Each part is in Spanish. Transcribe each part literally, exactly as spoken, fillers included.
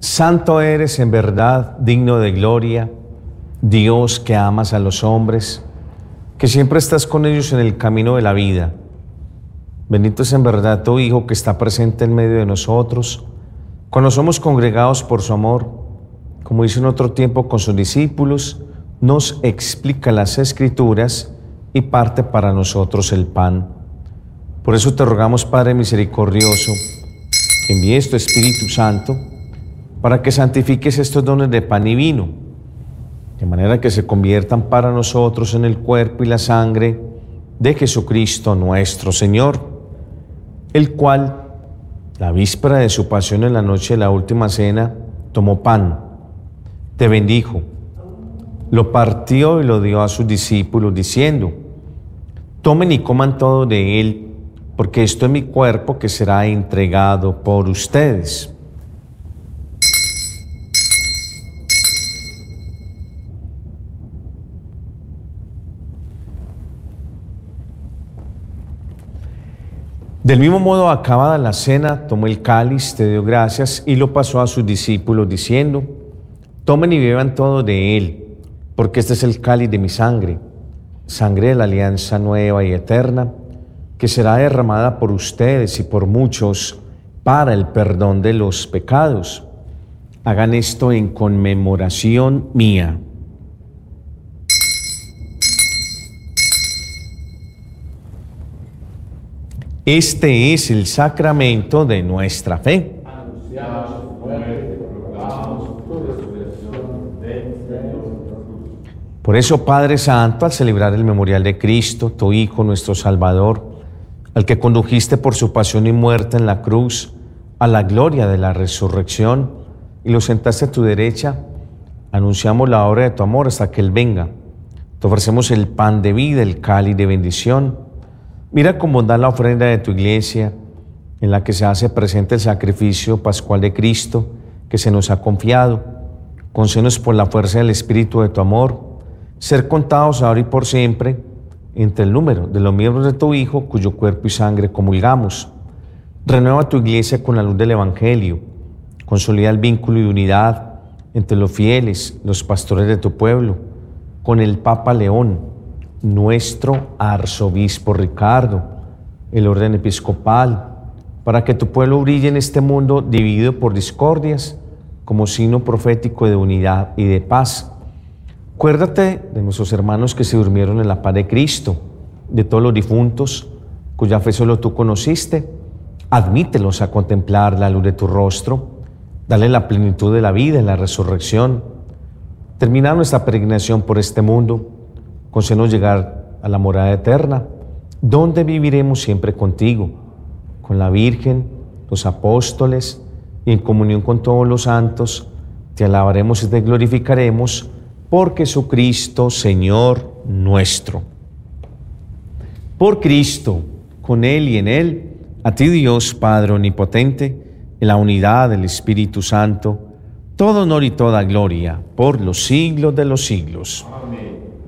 Santo eres en verdad, digno de gloria, Dios que amas a los hombres, que siempre estás con ellos en el camino de la vida. Bendito es en verdad tu Hijo que está presente en medio de nosotros, cuando somos congregados por su amor, como hizo en otro tiempo con sus discípulos, nos explica las Escrituras y parte para nosotros el pan. Por eso te rogamos, Padre misericordioso, que envíes tu Espíritu Santo para que santifiques estos dones de pan y vino, de manera que se conviertan para nosotros en el cuerpo y la sangre de Jesucristo nuestro Señor, el cual, la víspera de su pasión en la noche de la última cena, tomó pan, te bendijo, lo partió y lo dio a sus discípulos, diciendo: tomen y coman todo de él, porque esto es mi cuerpo que será entregado por ustedes. Del mismo modo, acabada la cena, tomó el cáliz, te dio gracias y lo pasó a sus discípulos, diciendo: tomen y beban todo de él, porque este es el cáliz de mi sangre, sangre de la alianza nueva y eterna, que será derramada por ustedes y por muchos para el perdón de los pecados. Hagan esto en conmemoración mía. Este es el sacramento de nuestra fe. Por eso, Padre Santo, al celebrar el memorial de Cristo, tu Hijo, nuestro Salvador, al que condujiste por su pasión y muerte en la cruz a la gloria de la resurrección y lo sentaste a tu derecha, anunciamos la obra de tu amor hasta que Él venga. Te ofrecemos el pan de vida, el cáliz de bendición. Mira con bondad la ofrenda de tu iglesia, en la que se hace presente el sacrificio pascual de Cristo que se nos ha confiado. Concédenos por la fuerza del Espíritu de tu amor, ser contados ahora y por siempre entre el número de los miembros de tu Hijo, cuyo cuerpo y sangre comulgamos. Renueva tu iglesia con la luz del Evangelio, consolida el vínculo y unidad entre los fieles, los pastores de tu pueblo, con el Papa León, nuestro arzobispo Ricardo, el orden episcopal, para que tu pueblo brille en este mundo dividido por discordias, como signo profético de unidad y de paz. Acuérdate de nuestros hermanos que se durmieron en la paz de Cristo, de todos los difuntos, cuya fe solo tú conociste. Admítelos a contemplar la luz de tu rostro, dale la plenitud de la vida en la resurrección. Termina nuestra peregrinación por este mundo, concédenos llegar a la morada eterna, donde viviremos siempre contigo, con la Virgen, los apóstoles y en comunión con todos los santos. Te alabaremos y te glorificaremos por Jesucristo, Señor nuestro. Por Cristo, con Él y en Él, a ti Dios Padre Omnipotente, en la unidad del Espíritu Santo, todo honor y toda gloria por los siglos de los siglos. Amén.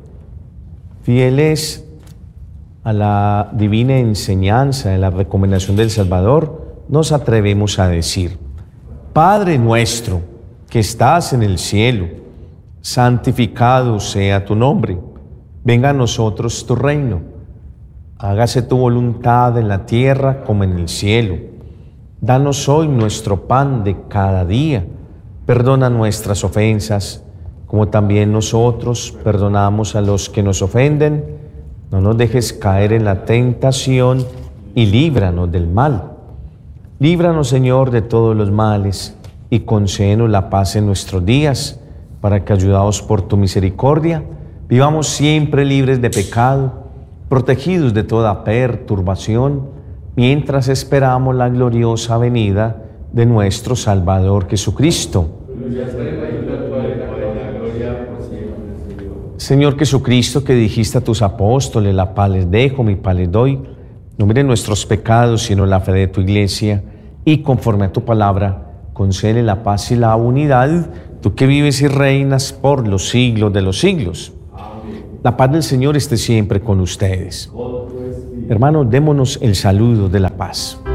Fieles a la divina enseñanza de la recomendación del Salvador, nos atrevemos a decir: Padre nuestro, que estás en el cielo, santificado sea tu nombre. Venga a nosotros tu reino. Hágase tu voluntad en la tierra como en el cielo. Danos hoy nuestro pan de cada día. Perdona nuestras ofensas, como también nosotros perdonamos a los que nos ofenden. No nos dejes caer en la tentación y líbranos del mal. Líbranos, Señor, de todos los males y concédenos la paz en nuestros días, para que, ayudados por tu misericordia, vivamos siempre libres de pecado, protegidos de toda perturbación, mientras esperamos la gloriosa venida de nuestro Salvador Jesucristo. Señor Jesucristo, que dijiste a tus apóstoles: la paz les dejo, mi paz les doy, no miren nuestros pecados, sino la fe de tu iglesia, y conforme a tu palabra, concede la paz y la unidad, tú que vives y reinas por los siglos de los siglos. Amén. La paz del Señor esté siempre con ustedes. Hermanos, démonos el saludo de la paz.